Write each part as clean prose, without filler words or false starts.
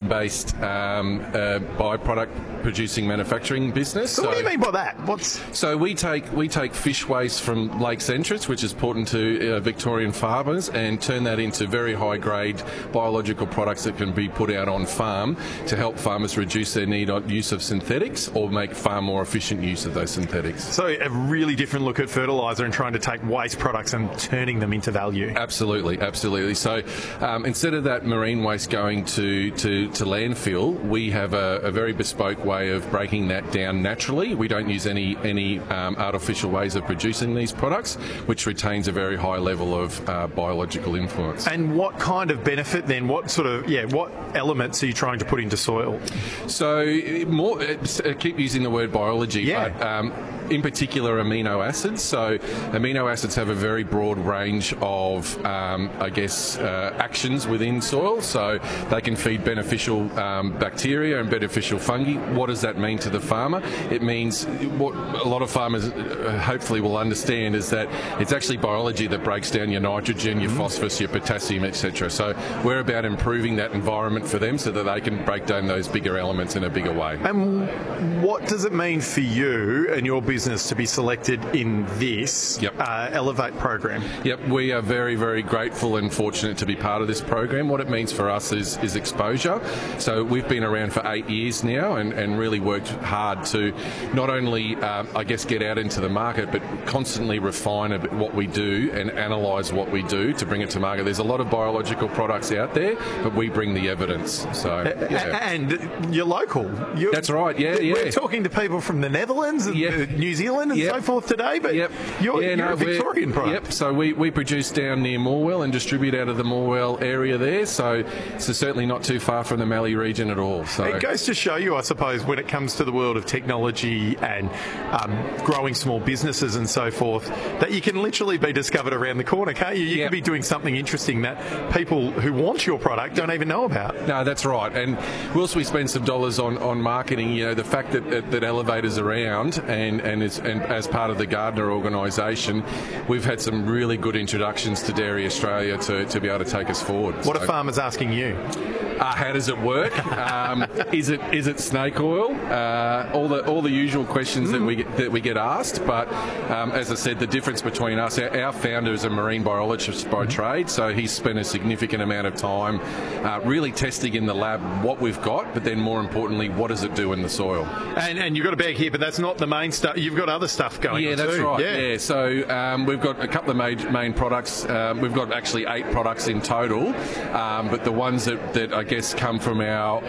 land-based byproduct producing manufacturing business. So what do you mean by that? So we take fish waste from Lakes Entrance, which is important to Victorian farmers, and turn that into very high-grade biological products that can be put out on farm to help farmers reduce their use of synthetics or make far more efficient use of those synthetics. So a really different look at fertiliser and trying to take waste products and turning them into value. Absolutely, absolutely. So instead of that marine waste going to landfill, we have a very bespoke way of breaking that down naturally. We don't use any artificial ways of producing these products, which retains a very high level of biological influence. And what kind of benefit then? What elements are you trying to put into soil? So I keep using the word biology, but in particular amino acids. So amino acids have a very broad range of, actions within soil. So they can feed beneficial bacteria and beneficial fungi. What does that mean to the farmer? It means what a lot of farmers hopefully will understand is that it's actually biology that breaks down your nitrogen, your phosphorus, your potassium, etc. So we're about improving that environment for them so that they can break down those bigger elements in a bigger way. And what does it mean for you and your business to be selected in this Elevate program? Yep, we are very, very grateful and fortunate to be part of this program. What it means for us is exposure. So we've been around for 8 years now and really worked hard to not only, get out into the market, but constantly refine a bit what we do and analyse what we do to bring it to market. There's a lot of biological products out there, but we bring the evidence. So, And you're local. That's right, We're talking to people from the Netherlands and New Zealand and so forth today, but you're a Victorian product. Yep, so we produce down near Morwell and distribute out of the Morwell area there, so certainly not too far from the Mallee region at all. So it goes to show you, I suppose, when it comes to the world of technology and growing small businesses and so forth, that you can literally be discovered around the corner, can't you? You could be doing something interesting that people who want your product don't even know about. No, that's right. And whilst we spend some dollars on marketing, the fact that Elevator's around and as part of the Gardner organisation, we've had some really good introductions to Dairy Australia to be able to take us forward. What are farmers asking you? How does it work? Is it snake oil? All the usual questions that we get asked. But as I said, the difference between us, our founder is a marine biologist by trade, so he's spent a significant amount of time really testing in the lab what we've got, but then more importantly, what does it do in the soil? And you've got a bag here, but that's not the main stuff. You've got other stuff going on too. Yeah, that's right. Yeah. So we've got a couple of main products. We've got actually 8 products in total, but the ones that I guess come from our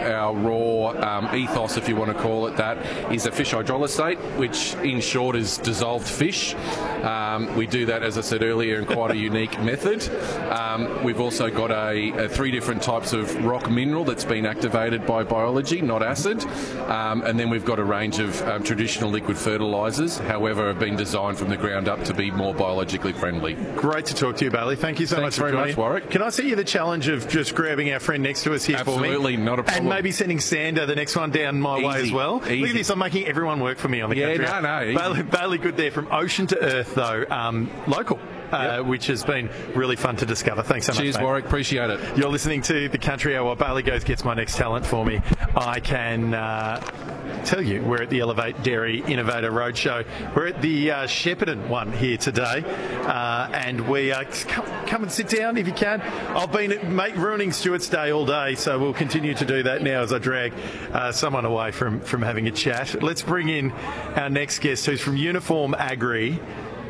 raw ethos, if you want to call it that, is a fish hydrolysate, which in short is dissolved fish. We do that, as I said earlier, in quite a unique method. We've also got 3 different types of rock mineral that's been activated by biology, not acid. And then we've got a range of traditional liquid fertilisers, however, have been designed from the ground up to be more biologically friendly. Great to talk to you, Bailey. Thank you so much for joining. Thanks very much, Warwick. Can I set you the challenge of just grabbing our friend next to us here for me? Absolutely, not a problem. And maybe sending Sander, the next one, down my way as well. Easy. Look at this, I'm making everyone work for me on the country. No. Bailey Good there from Ocean to Earth, though, local. Which has been really fun to discover. Thanks so much. Cheers, Warwick. Appreciate it. You're listening to The Country Hour. While Bailey goes gets my next talent for me, I can tell you we're at the Elevate Dairy Innovator Roadshow. We're at the Shepparton one here today, and we come and sit down if you can. I've been ruining Stuart's day all day, so we'll continue to do that now as I drag someone away from having a chat. Let's bring in our next guest, who's from Uniform Agri.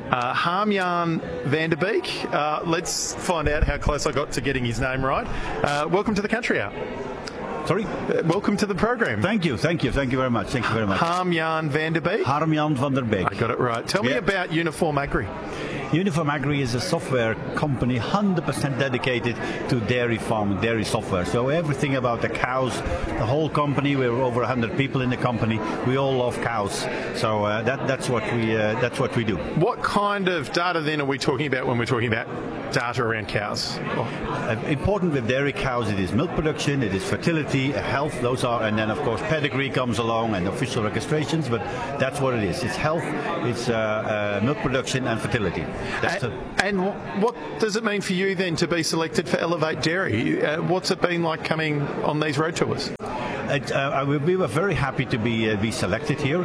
Harm-Jan van der Beek. Let's find out how close I got to getting his name right. Welcome to the Country Hour. Sorry? Welcome to the program. Thank you very much. Harm-Jan van der Beek? Harm-Jan van der Beek. I got it right. Tell me about Uniform Agri. Uniform Agri is a software company 100% dedicated to dairy farming, dairy software. So everything about the cows, the whole company, we're over 100 people in the company, we all love cows. So that's what we do. What kind of data then are we talking about when we're talking about data around cows? Important with dairy cows, it is milk production, it is fertility, health, and then of course pedigree comes along and official registrations, but that's what it is. It's health, it's milk production and fertility. And what does it mean for you then to be selected for Elevate Dairy? What's it been like coming on these road tours? We were very happy to be selected here,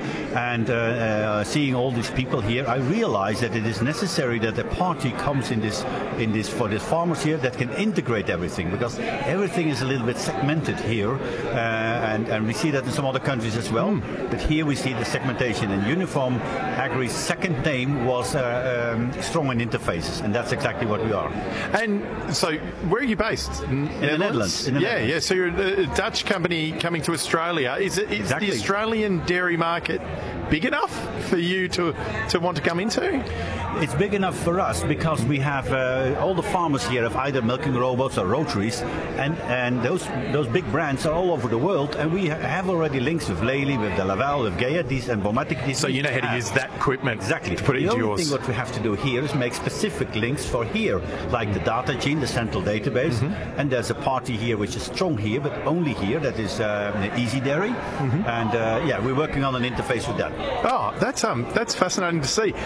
and seeing all these people here, I realized that it is necessary that a party comes in this for the farmers here that can integrate everything, because everything is a little bit segmented here, and we see that in some other countries as well. But here we see the segmentation, and Uniform Agri's second name was strong in interfaces, and that's exactly what we are. And so, where are you based? In the Netherlands. Yeah. So you're a Dutch company coming to Australia. Is Exactly. the Australian dairy market big enough for you to want to come into? It's big enough for us because we have all the farmers here have either milking robots or rotaries, and those big brands are all over the world, and we have already links with Lely, with De Laval, with Gaia, and Bomatic. So you know how to use that equipment exactly to put it into yours. The only thing what we have to do here is make specific links for here, like the data gene, the central database, and there's a party here which is strong here, but only here, that is Easy Dairy, and we're working on an interface with that. Oh, that's fascinating to see.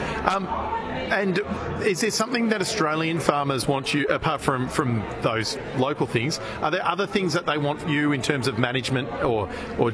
And is there something that Australian farmers want you, apart from those local things, are there other things that they want you in terms of management or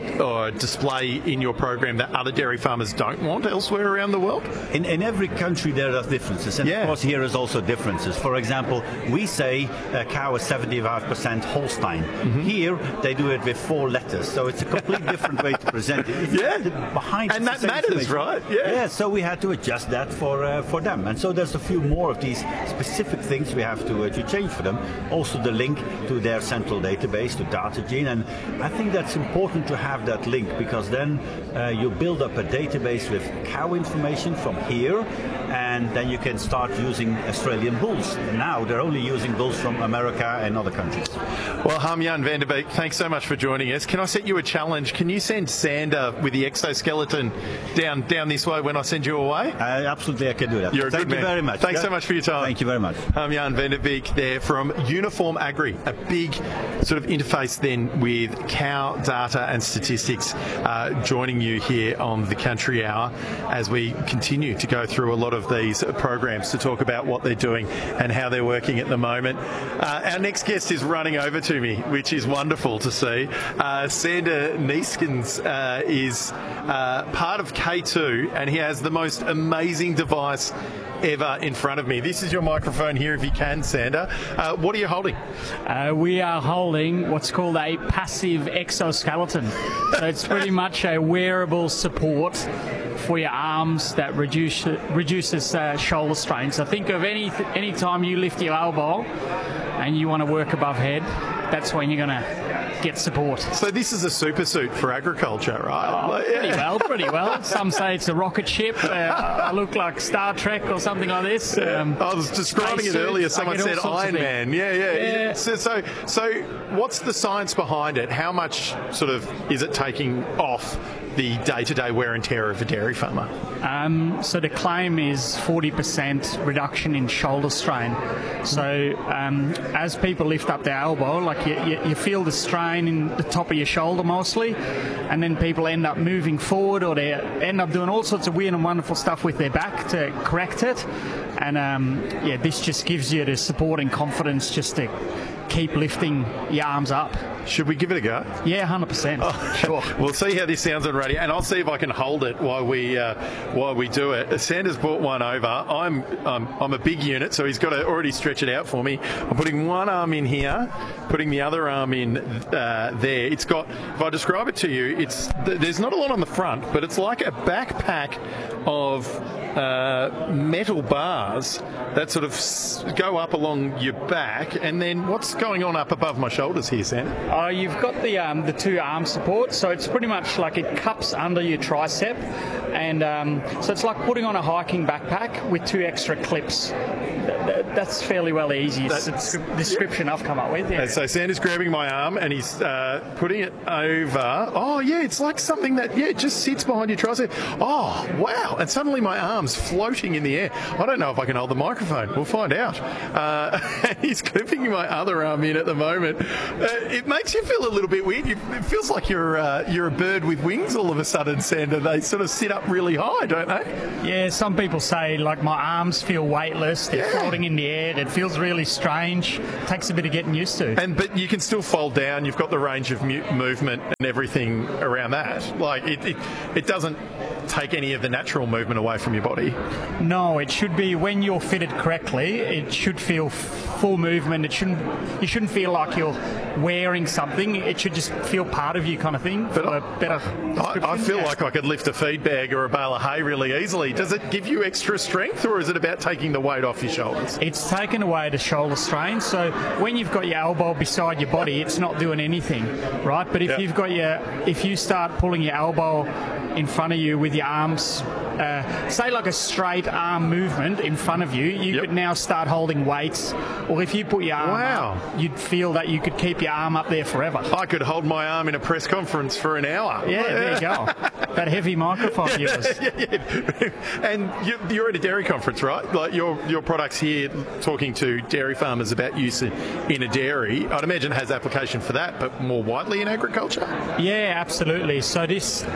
display in your program that other dairy farmers don't want elsewhere around the world? In every country there are differences, and of course here is also differences. For example, we say a cow is 75% Holstein. Here they do it with 4 letters, so it's a completely different way to present it. Behind and that matters, right? Yeah. So we had to adjust that for them, and so there's a few more of these specific things we have to change for them. Also the link to their central database, to DataGene, and I think that's important to have that link, because then you build up a database with cow information from here, and then you can start using Australian bulls. Now they're only using bulls from America and other countries. Well, Harm-Jan van der Beek, thanks so much for joining us. Can I set you a challenge? Can you send Sander with the exoskeleton down this way when I send you away? Absolutely, I can do that. You're a good man. Thank you very much. Thanks so much for your time. Thank you very much. Harm-Jan van der Beek there from Uniform Agri, a big sort of interface then with cow data and statistics, joining you here on the Country Hour as we continue to go through a lot of these programs to talk about what they're doing and how they're working at the moment. Our next guest is running over to me, which is wonderful to see. Sander Neeskens is part of K2, and he has the most amazing device ever in front of me. This is your microphone here if you can, Sander. What are you holding? We are holding what's called a passive exoskeleton. So it's pretty much a wearable support for your arms that reduces shoulder strain. So think of any time you lift your elbow and you want to work above head, that's when you're going to get support. So this is a super suit for agriculture, right? Oh, pretty well. Some say it's a rocket ship. I look like Star Trek or something like this. I was describing it earlier. Someone said Iron Man. Yeah. So what's the science behind it? How much sort of is it taking off the day-to-day wear and tear of a dairy farmer? So the claim is 40% reduction in shoulder strain. So as people lift up their elbow, like you feel the strain in the top of your shoulder mostly, and then people end up moving forward, or they end up doing all sorts of weird and wonderful stuff with their back to correct it. And this just gives you the support and confidence just to keep lifting your arms up. Should we give it a go? Yeah, 100%. Oh, sure. We'll see how this sounds on radio, and I'll see if I can hold it while we do it. Sander's brought one over. I'm a big unit, so he's got to already stretch it out for me. I'm putting one arm in here, putting the other arm in there. It's got, if I describe it to you, there's not a lot on the front, but it's like a backpack of metal bars that sort of go up along your back. And then what's going on up above my shoulders here, Sander? You've got the 2 arm supports, so it's pretty much like it cups under your tricep, and so it's like putting on a hiking backpack with 2 extra clips. That's fairly well the easiest description I've come up with. Yeah. So Sander's grabbing my arm and he's putting it over. Oh yeah, it's like something that just sits behind your tricep. Oh wow! And suddenly my arm's floating in the air. I don't know if I can hold the microphone. We'll find out. He's clipping my other arm in at the moment. It makes you feel a little bit weird. It feels like you're a bird with wings all of a sudden, Sander. They sort of sit up really high, don't they? Yeah, some people say, like, my arms feel weightless. They're floating in the air. It feels really strange. It takes a bit of getting used to. But you can still fold down. You've got the range of movement and everything around that. Like, it doesn't take any of the natural movement away from your body. No, it should be, when you're fitted correctly, it should feel full movement. You shouldn't feel like you're wearing something. It should just feel part of you, kind of thing. But I feel like I could lift a feed bag or a bale of hay really easily. Does it give you extra strength, or is it about taking the weight off your shoulders? It's taken away the shoulder strain. So when you've got your elbow beside your body, it's not doing anything, right? But if you start pulling your elbow in front of you with your arms, say like a straight arm movement in front of you, you could now start holding weights. Or if you put your arm up, you'd feel that you could keep your arm up there forever. I could hold my arm in a press conference for an hour. Yeah, there you go. That heavy microphone of yours. And you're at a dairy conference, right? Like your products here, talking to dairy farmers about use in a dairy, I'd imagine has application for that, but more widely in agriculture? Yeah, absolutely. So this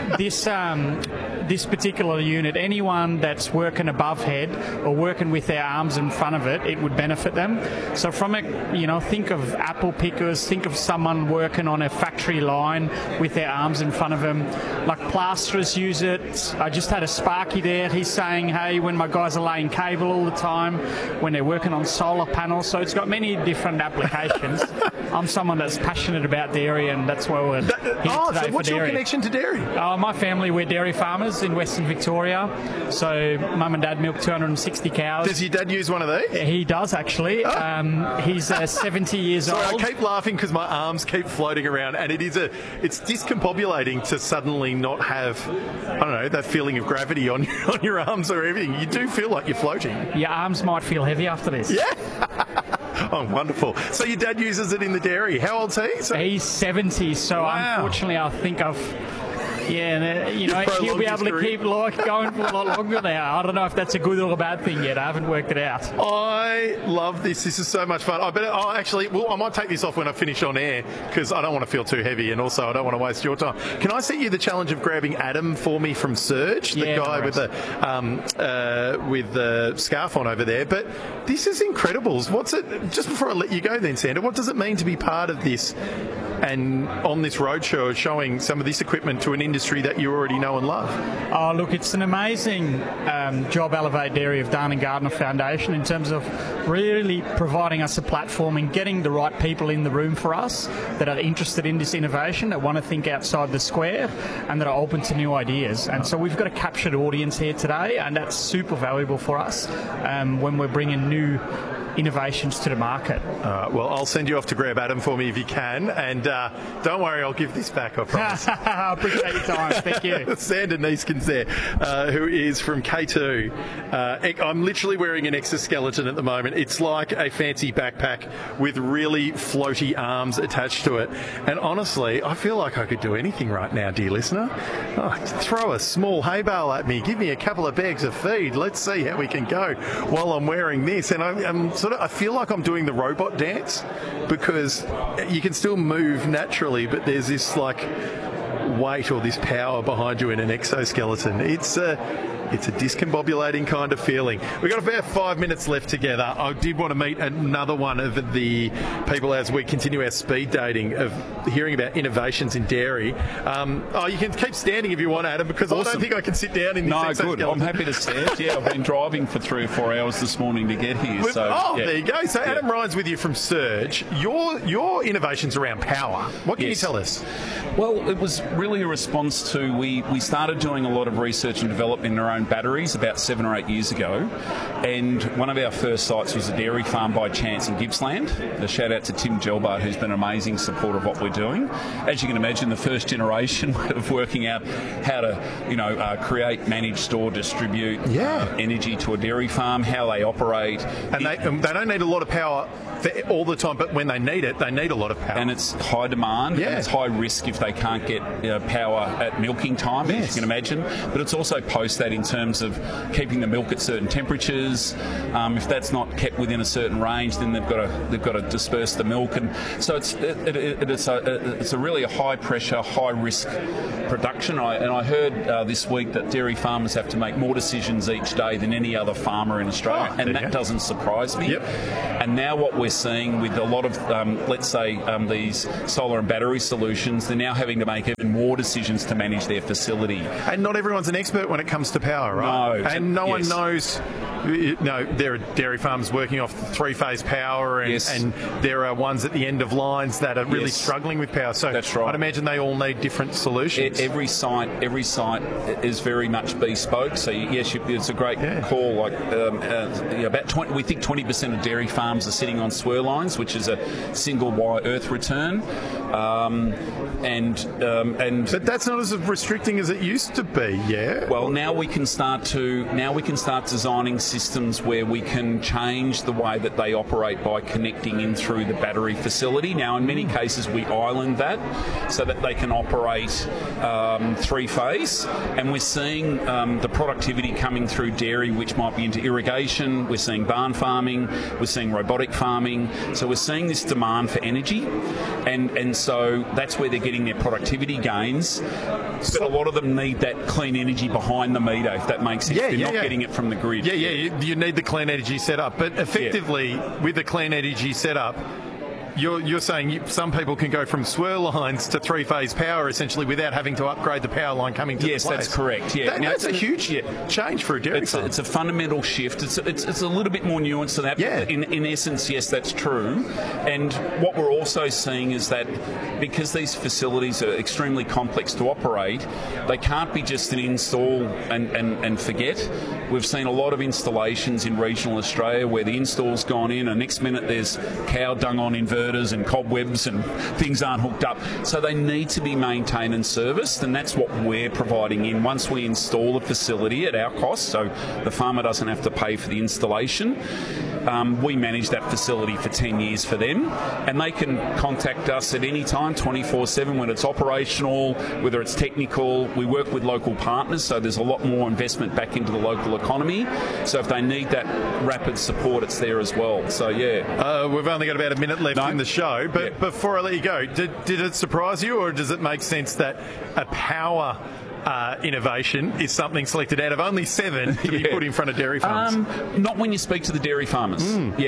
particular unit, anyone that's working above head or working with their arms in front of it, it would benefit them. So from it, think of apple pickers, think of someone working on a factory line with their arms in front of them. Like plasterers use it. I just had a Sparky there. He's saying, hey, when my guys are laying cable all the time, when they're working on solar panels. So it's got many different applications. I'm someone that's passionate about dairy, and that's why we're here today so for what's dairy. Your connection to dairy? My family, we're dairy farmers in Western Victoria. So mum and dad milk 260 cows. Does your dad use one of these? He does, actually. He's 70 years old. I keep laughing because my arms keep floating around, and it's discombobulating to suddenly not have, I don't know, that feeling of gravity on your arms or everything. You do feel like you're floating. Your arms might feel heavy after this. Yeah. Oh, wonderful. So your dad uses it in the dairy. How old's he? He's 70, so unfortunately I think he'll be able to keep going for a lot longer now. I don't know if that's a good or a bad thing yet. I haven't worked it out. I love this. This is so much fun. I might take this off when I finish on air because I don't want to feel too heavy, and also I don't want to waste your time. Can I set you the challenge of grabbing Adam for me from Surge, the guy with the scarf on over there? But this is incredible. What's it? Just before I let you go, then, Sander, what does it mean to be part of this? And on this roadshow, showing some of this equipment to an industry that you already know and love. Oh, look, it's an amazing job Elevate Dairy have done in Gardner Foundation in terms of really providing us a platform and getting the right people in the room for us that are interested in this innovation, that want to think outside the square, and that are open to new ideas. And so we've got a captured audience here today, and that's super valuable for us when we're bringing new innovations to the market. Well, I'll send you off to grab Adam for me if you can, and don't worry, I'll give this back, I promise. I appreciate your time. Thank you. Sander Neeskens there, who is from K2. I'm literally wearing an exoskeleton at the moment. It's like a fancy backpack with really floaty arms attached to it. And honestly, I feel like I could do anything right now, dear listener. Throw a small hay bale at me, give me a couple of bags of feed. Let's see how we can go while I'm wearing this. And I feel like I'm doing the robot dance because you can still move naturally, but there's this like weight or this power behind you in an exoskeleton. It's a discombobulating kind of feeling. We've got about 5 minutes left together. I did want to meet another one of the people as we continue our speed dating of hearing about innovations in dairy. You can keep standing if you want, Adam, because awesome. I don't think I can sit down in this exoskeleton. Good. I'm happy to stand. Yeah, I've been driving for 3 or 4 hours this morning to get here. There you go. So Adam Ryan's with you from Surge. Your innovation's around power. What can you tell us? Well, it was really a response to, we started doing a lot of research and development in our own batteries about 7 or 8 years ago, and one of our first sites was a dairy farm by chance in Gippsland. A shout out to Tim Gelbart, who's been an amazing supporter of what we're doing. As you can imagine, the first generation of working out how to create, manage, store, distribute energy to a dairy farm, how they operate. And they don't need a lot of power all the time, but when they need it, they need a lot of power. And it's high demand, and it's high risk if they can't get power at milking time, as you can imagine. But it's also post that in terms of keeping the milk at certain temperatures, temperatures. If that's not kept within a certain range, then they've got to disperse the milk, and so it's a really a high pressure, high risk production. I heard this week that dairy farmers have to make more decisions each day than any other farmer in Australia, and that doesn't surprise me. Yep. And now what we're seeing with a lot of, let's say, these solar and battery solutions, they're now having to make even more decisions to manage their facility. And not everyone's an expert when it comes to power, right? No. And no one knows. No, there are dairy farms working off three-phase power, and there are ones at the end of lines that are really struggling with power. So that's right. I'd imagine they all need different solutions. Every site is very much bespoke. So yes, it's a great call. Like about 20, we think 20% of dairy farms are sitting on swirl lines, which is a single wire earth return. But that's not as restricting as it used to be. Yeah. Well, now we can start designing systems where we can change the way that they operate by connecting in through the battery facility. Now, in many cases, we island that so that they can operate three-phase, and we're seeing the productivity coming through dairy, which might be into irrigation. We're seeing barn farming. We're seeing robotic farming. So we're seeing this demand for energy, and so that's where they're getting their productivity gains. But a lot of them need that clean energy behind the meter, if that makes sense. They're not getting it from the grid. You need the clean energy setup. But effectively, with the clean energy setup, you're saying some people can go from swirl lines to three-phase power essentially without having to upgrade the power line coming to the place. Yes, that's correct. Yeah, that's a huge change for a dairy farm. It's a fundamental shift. It's a little bit more nuanced than that. Yeah. In essence, yes, that's true. And what we're also seeing is that because these facilities are extremely complex to operate, they can't be just an install and forget. We've seen a lot of installations in regional Australia where the install's gone in and next minute there's cow dung on inverters and cobwebs and things aren't hooked up. So they need to be maintained and serviced, and that's what we're providing in once we install a facility at our cost, so the farmer doesn't have to pay for the installation. We manage that facility for 10 years for them, and they can contact us at any time, 24/7, when it's operational, whether it's technical. We work with local partners, so there's a lot more investment back into the local economy. So if they need that rapid support, it's there as well. So, we've only got about a minute left in the show, but before I let you go, did it surprise you, or does it make sense that a power innovation is something selected out of only 7 to be put in front of dairy farms? Not when you speak to the dairy farmers.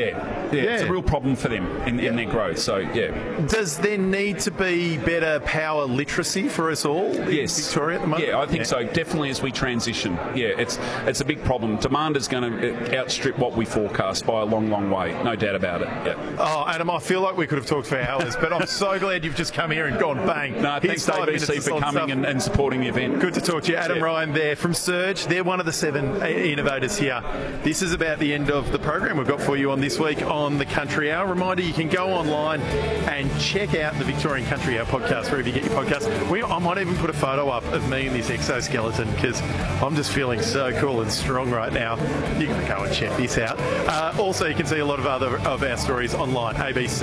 It's a real problem for them in their growth. So does there need to be better power literacy for us all in Victoria at the moment? I think so, definitely, as we transition. It's a big problem. Demand is going to outstrip what we forecast by a long way, no doubt about it. Oh, Adam, I feel like we could have talked for hours, but I'm so glad you've just come here and gone bang. No, thanks to ABC for coming and supporting the event. Good to talk to you. Adam Ryan there from Surge. They're one of the 7 innovators here. This is about the end of the program we've got for you on this week on the Country Hour. Reminder, you can go online and check out the Victorian Country Hour podcast wherever you get your podcasts. I might even put a photo up of me in this exoskeleton because I'm just feeling so cool and strong right now. You've got to go and check this out. Also, you can see a lot of other of our stories online,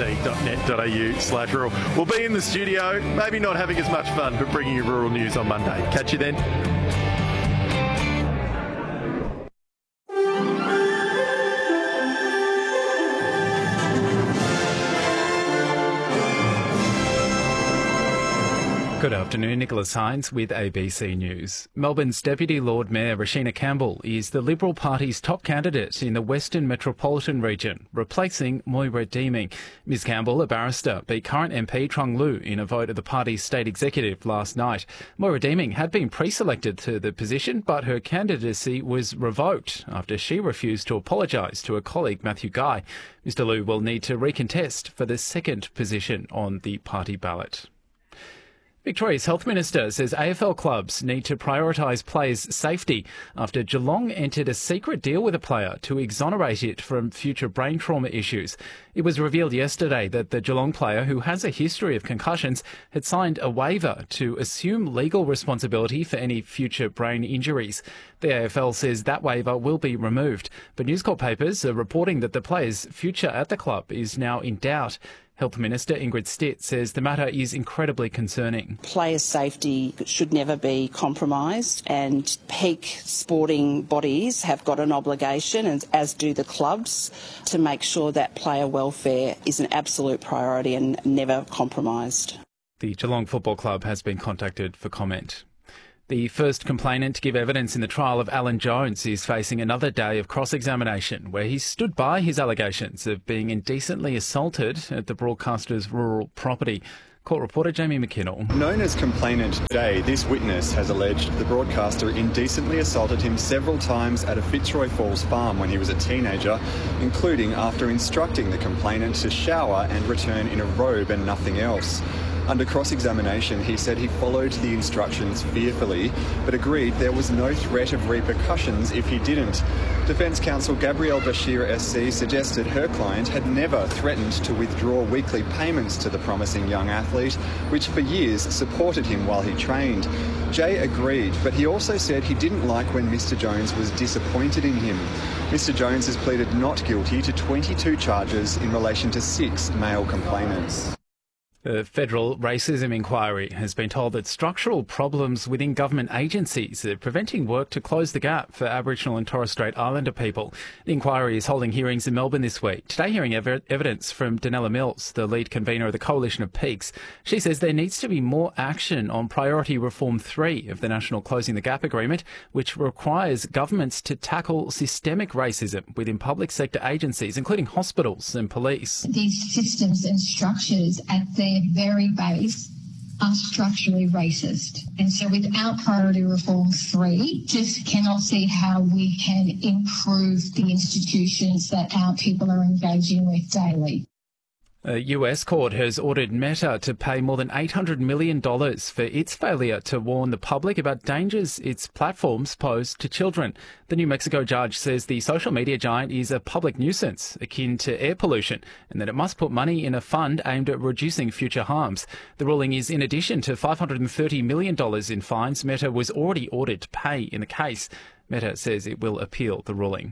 abc.net.au/rural. We'll be in the studio, maybe not having as much fun, but bringing you rural news on Monday. Catch you then. Good afternoon, Nicholas Hines with ABC News. Melbourne's Deputy Lord Mayor Rashina Campbell is the Liberal Party's top candidate in the Western Metropolitan region, replacing Moira Deeming. Ms Campbell, a barrister, beat current MP Trung Lu in a vote of the party's state executive last night. Moira Deeming had been pre-selected to the position, but her candidacy was revoked after she refused to apologise to her colleague Matthew Guy. Mr Lu will need to recontest for the second position on the party ballot. Victoria's Health Minister says AFL clubs need to prioritise players' safety after Geelong entered a secret deal with a player to exonerate it from future brain trauma issues. It was revealed yesterday that the Geelong player, who has a history of concussions, had signed a waiver to assume legal responsibility for any future brain injuries. The AFL says that waiver will be removed, but News Corp papers are reporting that the player's future at the club is now in doubt. Health Minister Ingrid Stitt says the matter is incredibly concerning. Player safety should never be compromised, and peak sporting bodies have got an obligation, and as do the clubs, to make sure that player welfare is an absolute priority and never compromised. The Geelong Football Club has been contacted for comment. The first complainant to give evidence in the trial of Alan Jones is facing another day of cross-examination where he stood by his allegations of being indecently assaulted at the broadcaster's rural property. Court reporter Jamie McKinnell. Known as Complainant J, this witness has alleged the broadcaster indecently assaulted him several times at a Fitzroy Falls farm when he was a teenager, including after instructing the complainant to shower and return in a robe and nothing else. Under cross-examination, he said he followed the instructions fearfully, but agreed there was no threat of repercussions if he didn't. Defence counsel Gabrielle Bashir SC suggested her client had never threatened to withdraw weekly payments to the promising young athlete, which for years supported him while he trained. Jay agreed, but he also said he didn't like when Mr Jones was disappointed in him. Mr Jones has pleaded not guilty to 22 charges in relation to 6 male complainants. The Federal Racism Inquiry has been told that structural problems within government agencies are preventing work to close the gap for Aboriginal and Torres Strait Islander people. The inquiry is holding hearings in Melbourne this week, today hearing evidence from Danella Mills, the lead convener of the Coalition of Peaks. She says there needs to be more action on Priority Reform 3 of the National Closing the Gap Agreement, which requires governments to tackle systemic racism within public sector agencies, including hospitals and police. These systems and structures at their very base are structurally racist. And so without Priority Reform 3, just cannot see how we can improve the institutions that our people are engaging with daily. A US court has ordered Meta to pay more than $800 million for its failure to warn the public about dangers its platforms pose to children. The New Mexico judge says the social media giant is a public nuisance akin to air pollution and that it must put money in a fund aimed at reducing future harms. The ruling is in addition to $530 million in fines Meta was already ordered to pay in the case. Meta says it will appeal the ruling.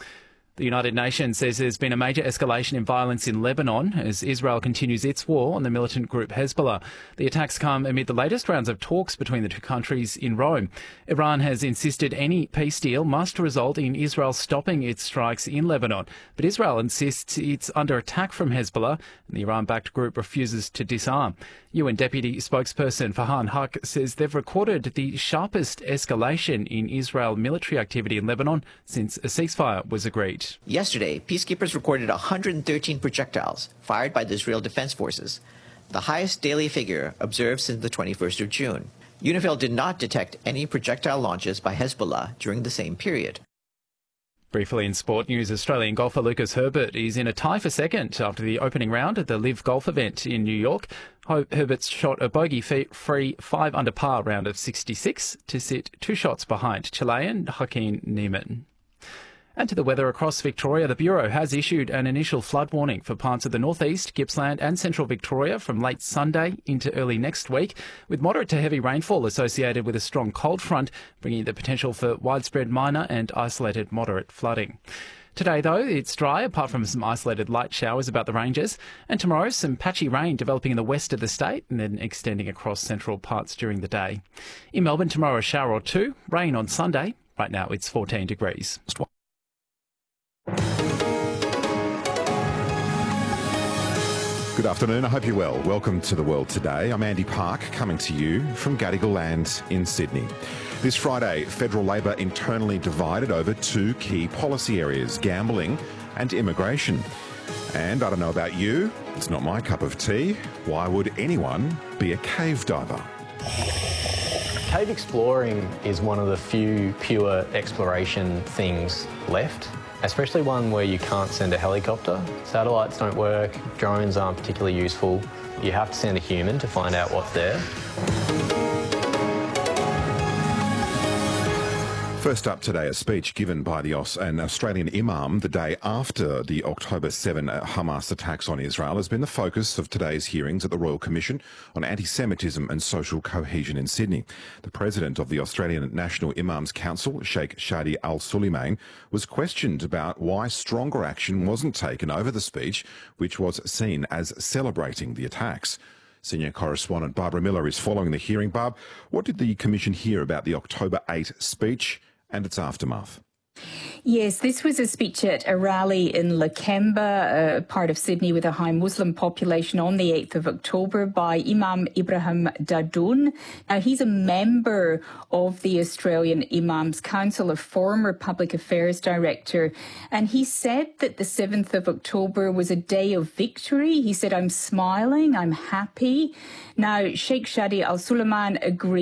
The United Nations says there's been a major escalation in violence in Lebanon as Israel continues its war on the militant group Hezbollah. The attacks come amid the latest rounds of talks between the two countries in Rome. Iran has insisted any peace deal must result in Israel stopping its strikes in Lebanon, but Israel insists it's under attack from Hezbollah and the Iran-backed group refuses to disarm. UN Deputy Spokesperson Farhan Haq says they've recorded the sharpest escalation in Israel military activity in Lebanon since a ceasefire was agreed. Yesterday, peacekeepers recorded 113 projectiles fired by the Israel Defense Forces, the highest daily figure observed since the 21st of June. UNIFIL did not detect any projectile launches by Hezbollah during the same period. Briefly in sport news, Australian golfer Lucas Herbert is in a tie for second after the opening round at the LIV Golf event in New York. Herbert's shot a bogey-free 5 under par round of 66 to sit 2 shots behind Chilean Joaquin Niemann. And to the weather across Victoria, the Bureau has issued an initial flood warning for parts of the northeast, Gippsland and central Victoria from late Sunday into early next week, with moderate to heavy rainfall associated with a strong cold front, bringing the potential for widespread minor and isolated moderate flooding. Today, though, it's dry, apart from some isolated light showers about the ranges. And tomorrow, some patchy rain developing in the west of the state and then extending across central parts during the day. In Melbourne, tomorrow, a shower or two. Rain on Sunday. Right now, it's 14 degrees. Good afternoon, I hope you're well. Welcome to The World Today. I'm Andy Park, coming to you from Gadigal Land in Sydney. This Friday, federal Labor internally divided over 2 key policy areas, gambling and immigration. And I don't know about you, it's not my cup of tea. Why would anyone be a cave diver? Cave exploring is one of the few pure exploration things left, especially one where you can't send a helicopter. Satellites don't work, drones aren't particularly useful. You have to send a human to find out what's there. First up today, a speech given by an Australian imam the day after the October 7 Hamas attacks on Israel has been the focus of today's hearings at the Royal Commission on Anti-Semitism and Social Cohesion in Sydney. The president of the Australian National Imams Council, Sheikh Shadi Al-Suleiman, was questioned about why stronger action wasn't taken over the speech, which was seen as celebrating the attacks. Senior correspondent Barbara Miller is following the hearing. Barb, what did the Commission hear about the October 8 speech and its aftermath? Yes, this was a speech at a rally in Lakemba, part of Sydney with a high Muslim population, on the 8th of October by Imam Ibrahim Dadoun. Now, he's a member of the Australian Imams Council, a former public affairs director, and he said that the 7th of October was a day of victory. He said, "I'm smiling, I'm happy." Now, Sheikh Shadi Al-Suleiman agreed